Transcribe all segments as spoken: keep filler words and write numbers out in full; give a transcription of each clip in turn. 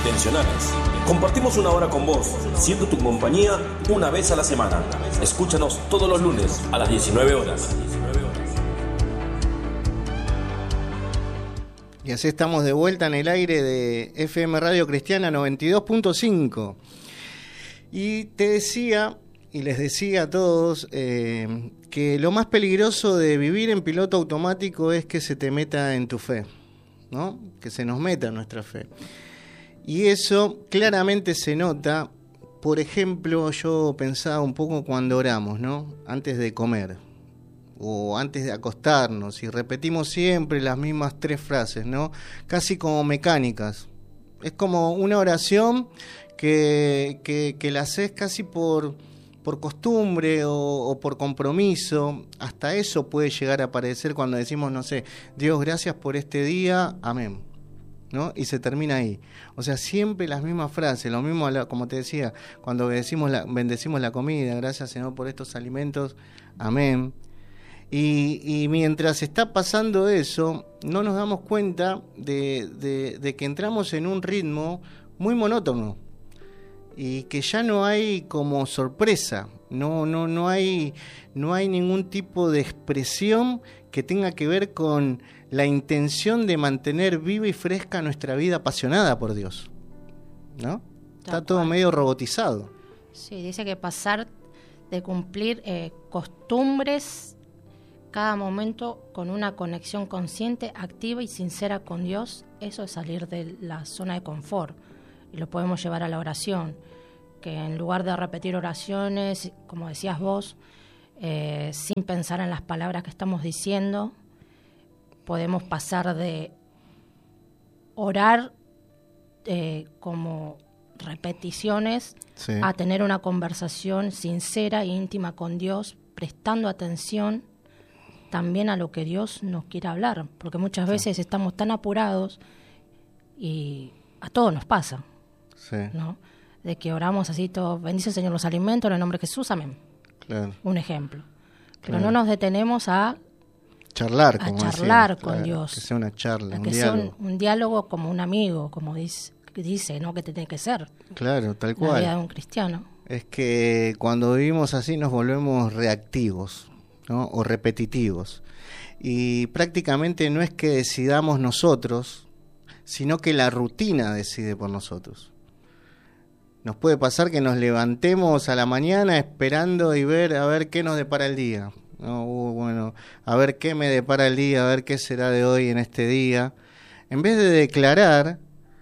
intencionales. Compartimos una hora con vos, siendo tu compañía una vez a la semana. Escúchanos todos los lunes a las diecinueve horas. Y así estamos de vuelta en el aire de F M Radio Cristiana noventa y dos punto cinco. Y te decía, y les decía a todos, eh, que lo más peligroso de vivir en piloto automático es que se te meta en tu fe, ¿no? Que se nos meta en nuestra fe. Y eso claramente se nota. Por ejemplo, yo pensaba un poco cuando oramos, ¿no? Antes de comer o antes de acostarnos, y repetimos siempre las mismas tres frases, ¿no? Casi como mecánicas. Es como una oración que, que, que la haces casi por, por costumbre o, o por compromiso. Hasta eso puede llegar a aparecer cuando decimos, no sé, Dios, gracias por este día, amén, ¿no? Y se termina ahí. O sea, siempre las mismas frases, lo mismo, como te decía, cuando decimos la, bendecimos la comida, gracias Señor por estos alimentos, amén. Y, y mientras está pasando eso, no nos damos cuenta de, de, de que entramos en un ritmo muy monótono y que ya no hay como sorpresa, no, no, no hay, no hay ningún tipo de expresión que tenga que ver con la intención de mantener viva y fresca nuestra vida apasionada por Dios, ¿no? Está todo medio robotizado. Sí, dice que pasar de cumplir eh, costumbres cada momento con una conexión consciente, activa y sincera con Dios, eso es salir de la zona de confort. Y lo podemos llevar a la oración, que en lugar de repetir oraciones, como decías vos, eh, sin pensar en las palabras que estamos diciendo, podemos pasar de orar eh, como repeticiones, sí, a tener una conversación sincera e íntima con Dios, prestando atención también a lo que Dios nos quiere hablar, porque muchas sí. veces estamos tan apurados y a todos nos pasa, sí, ¿no? De que oramos así todo, bendice Señor los alimentos en el nombre de Jesús, amén. Claro. Un ejemplo. Pero claro, no nos detenemos a charlar, a como charlar decía, con claro, Dios. Que sea una charla, un que diálogo. sea un, un diálogo como un amigo, como dice, dice, ¿no? Que tiene que ser. Claro, tal cual. La vida de un cristiano. Es que cuando vivimos así nos volvemos reactivos, ¿no? O repetitivos. Y prácticamente no es que decidamos nosotros, sino que la rutina decide por nosotros. Nos puede pasar que nos levantemos a la mañana esperando y ver a ver qué nos depara el día. No, uh, bueno, a ver qué me depara el día, a ver qué será de hoy en este día. En vez de declarar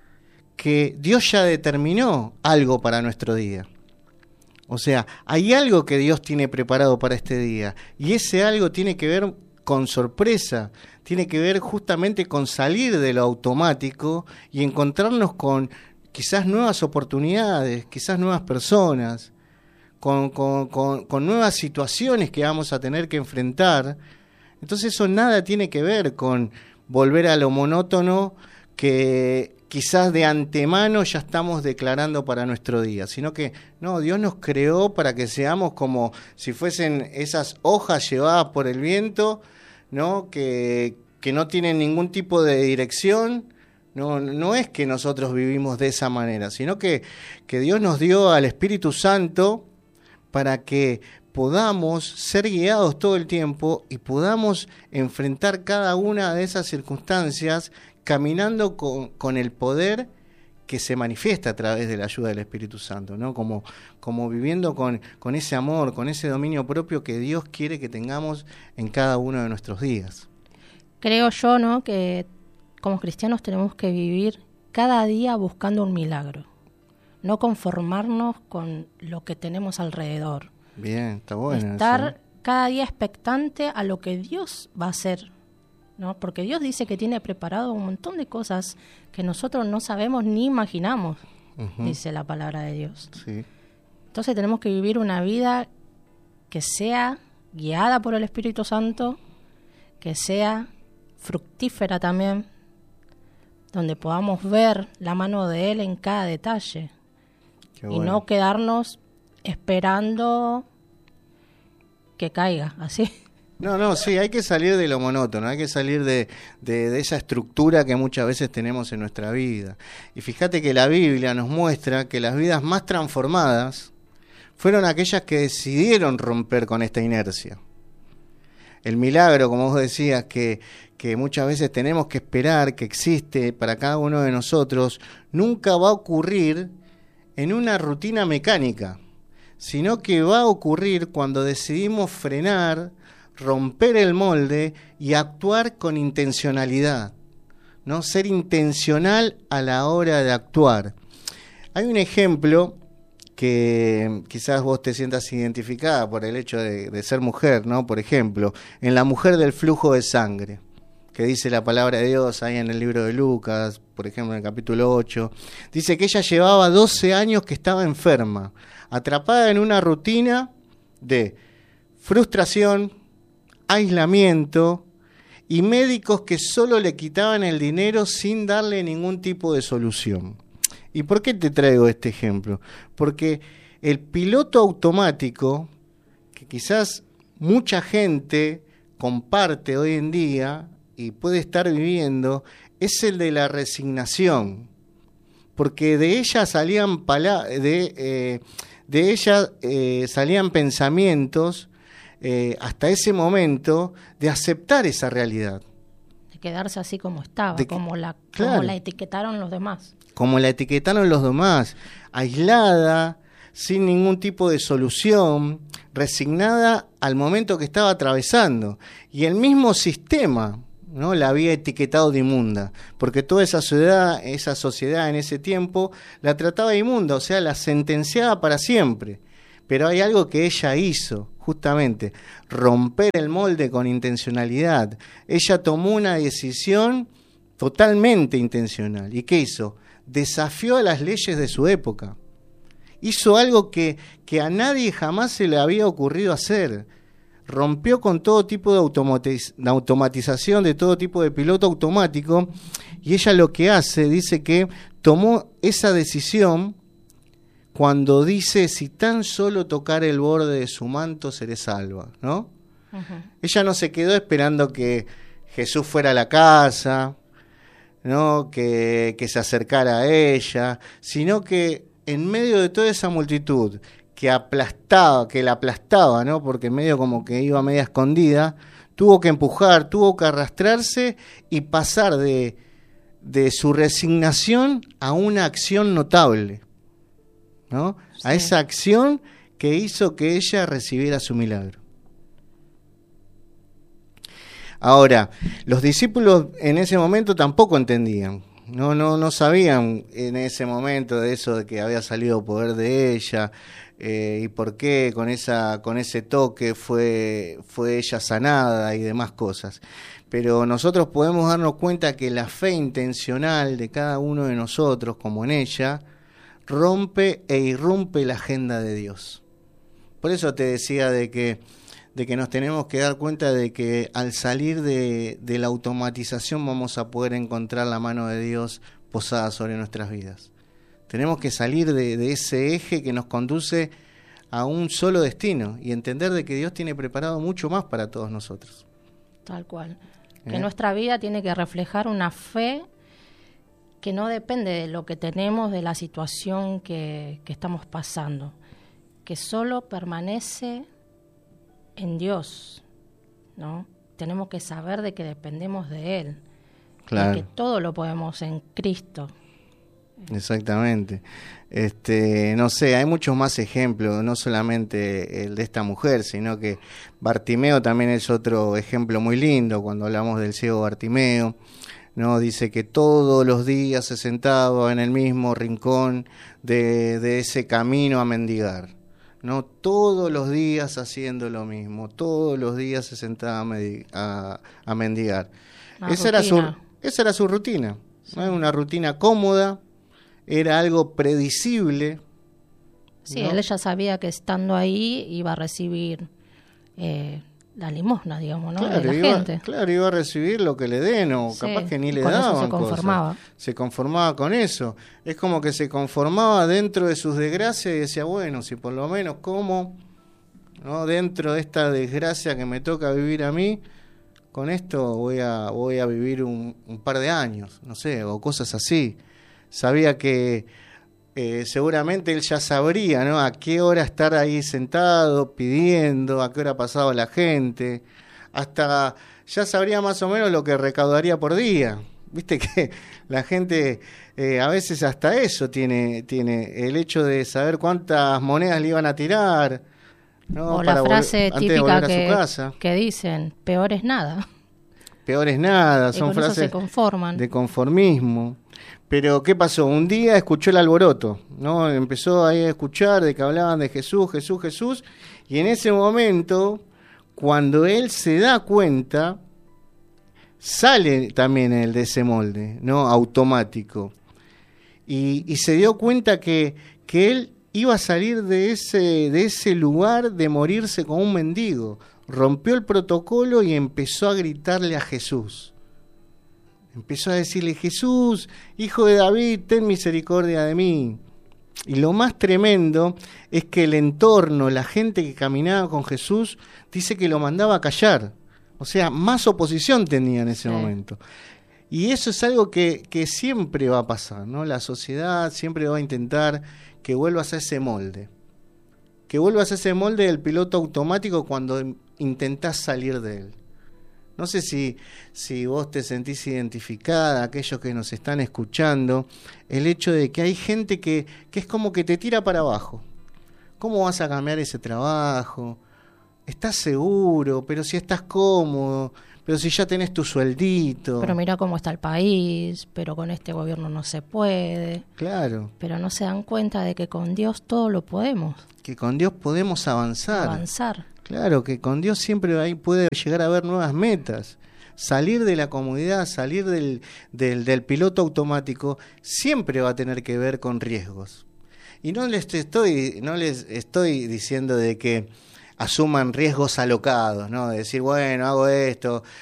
que Dios ya determinó algo para nuestro día. O sea, hay algo que Dios tiene preparado para este día. Y ese algo tiene que ver con sorpresa, tiene que ver justamente con salir de lo automático y encontrarnos con quizás nuevas oportunidades, quizás nuevas personas, con, con, con, con nuevas situaciones que vamos a tener que enfrentar. Entonces eso nada tiene que ver con volver a lo monótono que quizás de antemano ya estamos declarando para nuestro día, sino que no, Dios nos creó para que seamos como si fuesen esas hojas llevadas por el viento, ¿no? Que, que no tienen ningún tipo de dirección. No, no es que nosotros vivimos de esa manera, sino que, que Dios nos dio al Espíritu Santo para que podamos ser guiados todo el tiempo y podamos enfrentar cada una de esas circunstancias caminando con, con el poder que se manifiesta a través de la ayuda del Espíritu Santo, ¿no? Como, como viviendo con, con ese amor, con ese dominio propio que Dios quiere que tengamos en cada uno de nuestros días. Creo yo, ¿no?, que como cristianos tenemos que vivir cada día buscando un milagro, no conformarnos con lo que tenemos alrededor. Bien, está bueno. Estar eso, ¿eh? cada día expectante a lo que Dios va a hacer, ¿no? Porque Dios dice que tiene preparado un montón de cosas que nosotros no sabemos ni imaginamos, uh-huh. dice la palabra de Dios. Sí. Entonces tenemos que vivir una vida que sea guiada por el Espíritu Santo, que sea fructífera también, donde podamos ver la mano de Él en cada detalle. Qué y bueno. No quedarnos esperando que caiga, así. No, no, sí, hay que salir de lo monótono, hay que salir de, de, de esa estructura que muchas veces tenemos en nuestra vida. Y fíjate que la Biblia nos muestra que las vidas más transformadas fueron aquellas que decidieron romper con esta inercia. El milagro, como vos decías, que, que muchas veces tenemos que esperar, que existe para cada uno de nosotros, nunca va a ocurrir en una rutina mecánica, sino que va a ocurrir cuando decidimos frenar, romper el molde y actuar con intencionalidad, ¿no? Ser intencional a la hora de actuar. Hay un ejemplo que quizás vos te sientas identificada por el hecho de, de ser mujer, ¿no? Por ejemplo, en la mujer del flujo de sangre, que dice la palabra de Dios ahí en el libro de Lucas, por ejemplo en el capítulo ocho, dice que ella llevaba doce años que estaba enferma, atrapada en una rutina de frustración, aislamiento y médicos que solo le quitaban el dinero sin darle ningún tipo de solución. ¿Y por qué te traigo este ejemplo? Porque el piloto automático, que quizás mucha gente comparte hoy en día y puede estar viviendo, es el de la resignación. Porque de ella salían, pala- de, eh, de ella, eh, salían pensamientos eh, hasta ese momento de aceptar esa realidad. De quedarse así como estaba, De que, como, la, claro, como la etiquetaron los demás. Como la etiquetaron los demás, aislada, sin ningún tipo de solución, resignada al momento que estaba atravesando. Y el mismo sistema, ¿no?, la había etiquetado de inmunda, porque toda esa sociedad, esa sociedad en ese tiempo la trataba de inmunda, o sea, la sentenciaba para siempre. Pero hay algo que ella hizo, justamente, romper el molde con intencionalidad. Ella tomó una decisión totalmente intencional. ¿Y qué hizo? Desafió a las leyes de su época. Hizo algo que, que a nadie jamás se le había ocurrido hacer. Rompió con todo tipo de, automatiz- de automatización, de todo tipo de piloto automático, y ella lo que hace, dice que tomó esa decisión cuando dice, si tan solo tocar el borde de su manto seré salva, ¿no? Uh-huh. Ella no se quedó esperando que Jesús fuera a la casa, ¿no?, que, que se acercara a ella, sino que en medio de toda esa multitud que aplastaba, que la aplastaba, ¿no?, porque medio como que iba media escondida, tuvo que empujar, tuvo que arrastrarse y pasar de, de su resignación a una acción notable, ¿no? Sí. A esa acción que hizo que ella recibiera su milagro. Ahora, los discípulos en ese momento tampoco entendían, no, no, no sabían en ese momento de eso de que había salido poder de ella, eh, y por qué con esa, con ese toque fue, fue ella sanada y demás cosas. Pero nosotros podemos darnos cuenta que la fe intencional de cada uno de nosotros, como en ella, rompe e irrumpe la agenda de Dios. Por eso te decía de que de que nos tenemos que dar cuenta de que al salir de, de la automatización vamos a poder encontrar la mano de Dios posada sobre nuestras vidas. Tenemos que salir de, de ese eje que nos conduce a un solo destino y entender de que Dios tiene preparado mucho más para todos nosotros. Tal cual. ¿Eh? Que nuestra vida tiene que reflejar una fe que no depende de lo que tenemos, de la situación que, que estamos pasando, que solo permanece en Dios, ¿no? Tenemos que saber de que dependemos de Él, claro, de que todo lo podemos en Cristo. Exactamente. Este, no sé, hay muchos más ejemplos, no solamente el de esta mujer, sino que Bartimeo también es otro ejemplo muy lindo cuando hablamos del ciego Bartimeo, ¿no? Dice que todos los días se sentaba en el mismo rincón de, de ese camino a mendigar, ¿no? Todos los días haciendo lo mismo, todos los días se sentaba a, medi- a, a mendigar. Esa era, su, esa era su rutina, ¿no? Sí. Una rutina cómoda, era algo predecible. Sí, ¿no? Él ya sabía que estando ahí iba a recibir eh, la limosna, digamos, ¿no? Claro, de la iba, gente. Claro, iba a recibir lo que le den, o sí, capaz que ni le daban eso se conformaba. cosas. Se conformaba con eso. Es como que se conformaba dentro de sus desgracias y decía, bueno, si por lo menos como, ¿no? Dentro de esta desgracia que me toca vivir a mí, con esto voy a, voy a vivir un, un par de años, no sé, o cosas así. Sabía que eh, seguramente él ya sabría, ¿no? A qué hora estar ahí sentado, pidiendo, a qué hora pasaba la gente, hasta ya sabría más o menos lo que recaudaría por día. Viste que la gente eh, a veces hasta eso tiene, tiene el hecho de saber cuántas monedas le iban a tirar, ¿no? O la Para frase volver, típica antes de volver que, a su casa. que dicen, peor es nada. Peor es nada, Y son con eso frases se conforman. de conformismo. Pero ¿qué pasó? Un día escuchó el alboroto, ¿no? Empezó ahí a escuchar de que hablaban de Jesús, Jesús, Jesús, y en ese momento, cuando él se da cuenta, sale también el de ese molde, ¿no? Automático. Y, y se dio cuenta que, que él iba a salir de ese, de ese lugar de morirse como un mendigo. Rompió el protocolo y empezó a gritarle a Jesús. Empezó a decirle, Jesús, hijo de David, ten misericordia de mí. Y lo más tremendo es que el entorno, la gente que caminaba con Jesús, dice que lo mandaba a callar. O sea, más oposición tenía en ese sí. momento. Y eso es algo que, que siempre va a pasar, ¿no? La sociedad siempre va a intentar que vuelvas a ese molde. Que vuelvas a ese molde del piloto automático cuando intentás salir de él. No sé si, si vos te sentís identificada, aquellos que nos están escuchando, el hecho de que hay gente que, que es como que te tira para abajo. ¿Cómo vas a cambiar ese trabajo? ¿Estás seguro? Pero si estás cómodo, pero si ya tenés tu sueldito. Pero mira cómo está el país, pero con este gobierno no se puede. Claro. Pero no se dan cuenta de que con Dios todo lo podemos. Que con Dios podemos avanzar. Avanzar. Claro, que con Dios siempre ahí puede llegar a haber nuevas metas. Salir de la comodidad, salir del, del, del piloto automático, siempre va a tener que ver con riesgos. Y no les estoy, no les estoy diciendo de que asuman riesgos alocados, ¿no? De decir, bueno, hago esto,